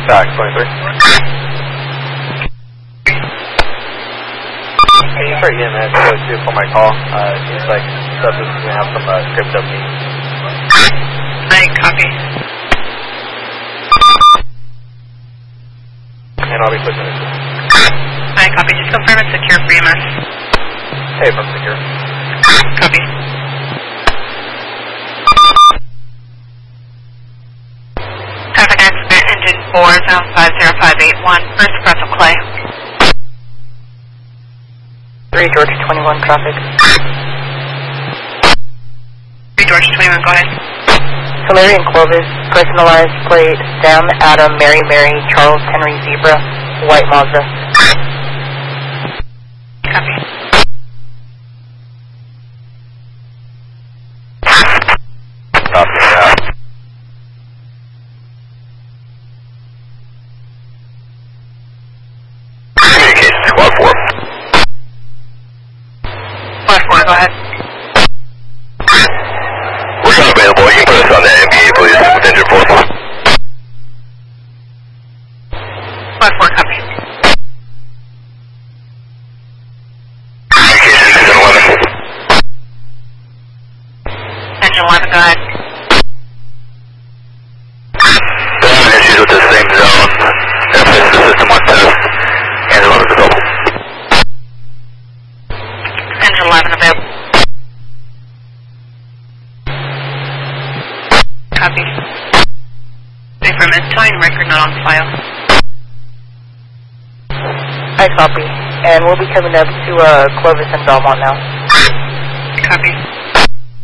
Contact 23. Hey, you start getting that code 2 for my call. It seems like stuff is going to have some script updates. I copy. And I'll be pushing it. I copy. Just confirm it's secure for EMS. Hey, from secure. Copy. Traffic accident engine 45051, first Russell Clay. 3 George 21 traffic. 3 George 21, go ahead. Hilary and Clovis, personalized plate, Sam, Adam, Mary, Charles, Henry, Zebra, white Mazda. Copy. Copy that. Communication squad 4. Squad 4, go ahead. We're not available. You can put us on the MBA, please, with engine 4. Squad 4, copy. Communication engine 11. Engine 11, go ahead. There are issues with the same zone. Airplane system on test. Engine 11 available. Engine 11 available. Copy. Wait for mid-towing, record not on file. I copy. And we'll be coming up to Clovis and Belmont now. Copy.